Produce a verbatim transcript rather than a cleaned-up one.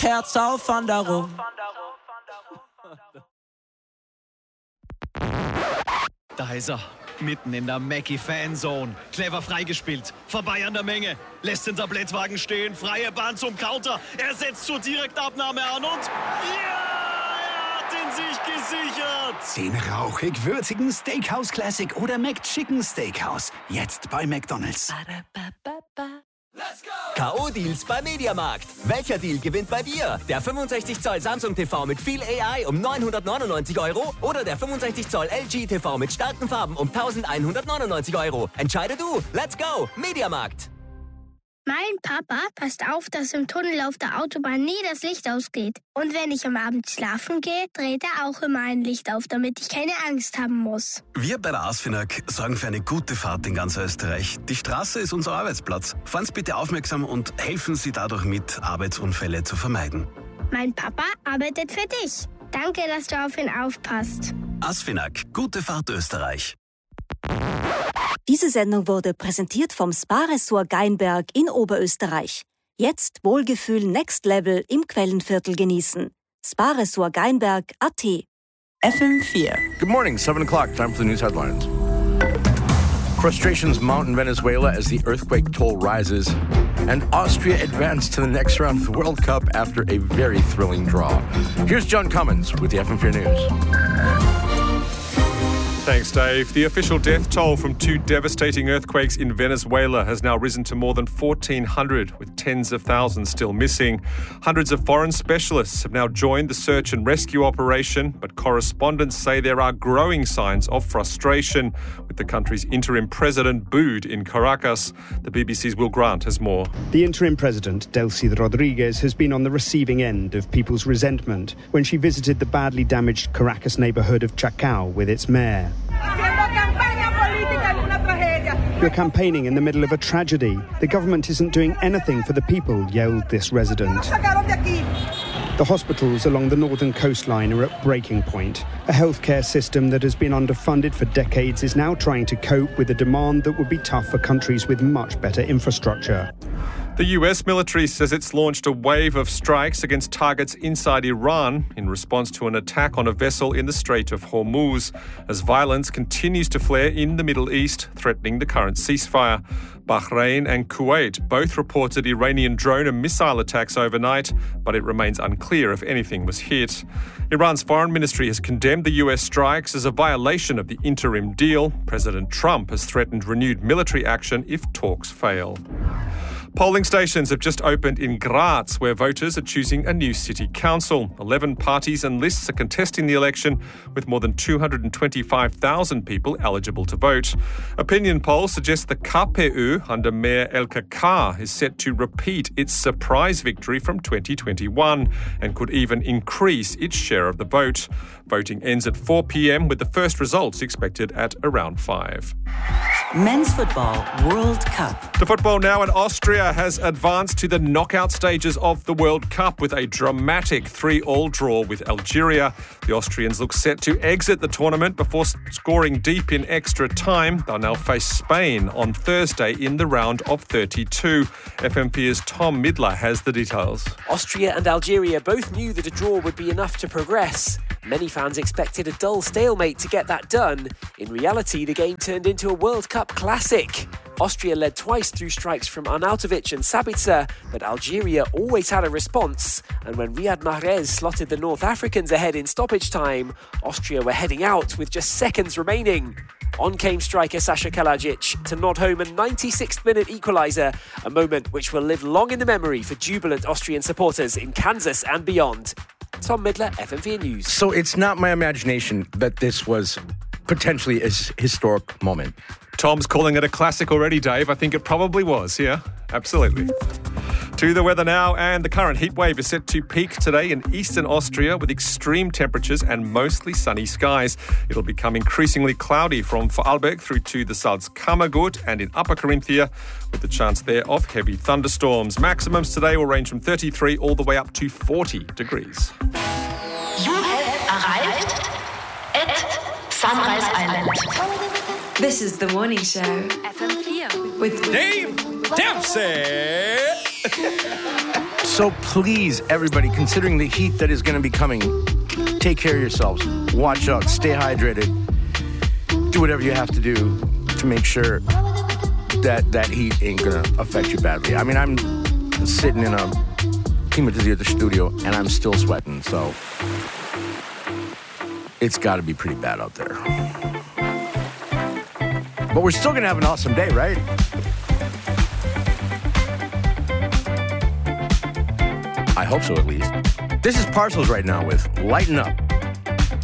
Herz auf Wanderung. Da ist er, mitten in der Mackie-Fanzone. Clever freigespielt, vorbei an der Menge. Lässt den Tablettwagen stehen, freie Bahn zum Counter. Er setzt zur Direktabnahme an und... Ja, er hat ihn sich gesichert. Den rauchig-würzigen Steakhouse Classic oder McChicken Steakhouse. Jetzt bei McDonald's. K O-Deals bei Mediamarkt. Welcher Deal gewinnt bei dir? Der fünfundsechzig Zoll Samsung T V mit viel A I um neunhundertneunundneunzig Euro oder der fünfundsechzig Zoll L G T V mit starken Farben um eintausendeinhundertneunundneunzig Euro? Entscheide du. Let's go. Mediamarkt. Mein Papa passt auf, dass im Tunnel auf der Autobahn nie das Licht ausgeht. Und wenn ich am Abend schlafen gehe, dreht er auch immer ein Licht auf, damit ich keine Angst haben muss. Wir bei der ASFINAG sorgen für eine gute Fahrt in ganz Österreich. Die Straße ist unser Arbeitsplatz. Fahren Sie bitte aufmerksam und helfen Sie dadurch mit, Arbeitsunfälle zu vermeiden. Mein Papa arbeitet für dich. Danke, dass du auf ihn aufpasst. ASFINAG, gute Fahrt Österreich. Diese Sendung wurde präsentiert vom Spa-Ressort Geinberg in Oberösterreich. Jetzt Wohlgefühl Next Level im Quellenviertel genießen. Spa-Ressort Geinberg Punkt a t. F M vier. Good morning, seven o'clock. Time for the news headlines. Frustrations mount in Venezuela as the earthquake toll rises. And Austria advanced to the next round of the World Cup after a very thrilling draw. Here's John Cummins with the F M four News. Thanks, Dave. The official death toll from two devastating earthquakes in Venezuela has now risen to more than fourteen hundred, with tens of thousands still missing. Hundreds of foreign specialists have now joined the search and rescue operation, but correspondents say there are growing signs of frustration, with the country's interim president booed in Caracas. The B B C's Will Grant has more. The interim president, Delcy Rodriguez, has been on the receiving end of people's resentment when she visited the badly damaged Caracas neighbourhood of Chacao with its mayor. You're campaigning in the middle of a tragedy. The government isn't doing anything for the people, yelled this resident. The hospitals along the northern coastline are at breaking point. A healthcare system that has been underfunded for decades is now trying to cope with a demand that would be tough for countries with much better infrastructure. The U S military says it's launched a wave of strikes against targets inside Iran in response to an attack on a vessel in the Strait of Hormuz, as violence continues to flare in the Middle East, threatening the current ceasefire. Bahrain and Kuwait both reported Iranian drone and missile attacks overnight, but it remains unclear if anything was hit. Iran's foreign ministry has condemned the U S strikes as a violation of the interim deal. President Trump has threatened renewed military action if talks fail. Polling stations have just opened in Graz, where voters are choosing a new city council. Eleven parties and lists are contesting the election, with more than two hundred twenty-five thousand people eligible to vote. Opinion polls suggest the K P U under Mayor Elke Kar is set to repeat its surprise victory from twenty twenty-one and could even increase its share of the vote. Voting ends at four p.m. with the first results expected at around five. Men's Football World Cup. The football now, and Austria has advanced to the knockout stages of the World Cup with a dramatic three all draw with Algeria. The Austrians look set to exit the tournament before scoring deep in extra time. They'll now face Spain on Thursday in the round of thirty-two. F M P's Tom Midler has the details. Austria and Algeria both knew that a draw would be enough to progress. Many fans expected a dull stalemate to get that done. In reality, the game turned into a World Cup classic. Austria led twice through strikes from Arnautovic and Sabitzer, but Algeria always had a response. And when Riyad Mahrez slotted the North Africans ahead in stoppage time, Austria were heading out with just seconds remaining. On came striker Sasha Kalajic to nod home a ninety-sixth minute equaliser, a moment which will live long in the memory for jubilant Austrian supporters in Kansas and beyond. Tom Midler, F M V News. So it's not my imagination that this was potentially a historic moment. Tom's calling it a classic already, Dave. I think it probably was, yeah, absolutely. To the weather now, and the current heat wave is set to peak today in eastern Austria with extreme temperatures and mostly sunny skies. It'll become increasingly cloudy from Vorarlberg through to the Salzkammergut and in Upper Carinthia, with the chance there of heavy thunderstorms. Maximums today will range from thirty-three all the way up to forty degrees. You have arrived at Sunrise Island. This is The Morning Show. F M four. With Dave Dempsey. So please, everybody, considering the heat that is going to be coming, take care of yourselves. Watch out. Stay hydrated. Do whatever you have to do to make sure that that heat ain't going to affect you badly. I mean, I'm sitting in a climatized studio, and I'm still sweating, so it's got to be pretty bad out there. But we're still going to have an awesome day, right? I hope so, at least. This is Parcels right now with Lighten Up.